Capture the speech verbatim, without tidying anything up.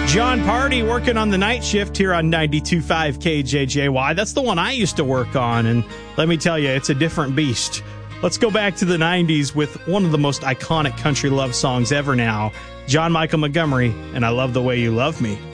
John Party working on the night shift here on ninety-two point five K J J Y. That's the one I used to work on, and let me tell you, it's a different beast. Let's go back to the nineties with one of the most iconic country love songs ever now, John Michael Montgomery, and I Love the Way You Love Me.